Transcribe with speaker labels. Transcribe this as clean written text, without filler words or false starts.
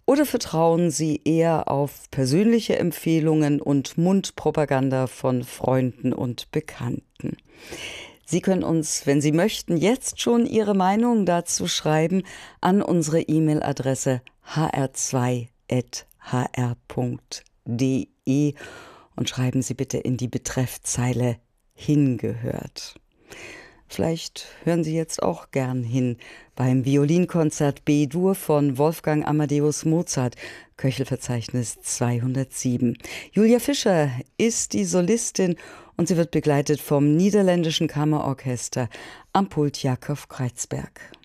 Speaker 1: Oder vertrauen Sie eher auf persönliche Empfehlungen und Mundpropaganda von Freunden und Bekannten? Sie können uns, wenn Sie möchten, jetzt schon Ihre Meinung dazu schreiben an unsere E-Mail-Adresse hr2@hr.de und schreiben Sie bitte in die Betreffzeile hingehört. Vielleicht hören Sie jetzt auch gern hin beim Violinkonzert B-Dur von Wolfgang Amadeus Mozart, Köchelverzeichnis 207. Julia Fischer ist die Solistin und sie wird begleitet vom Niederländischen Kammerorchester am Pult Jakob Kreizberg.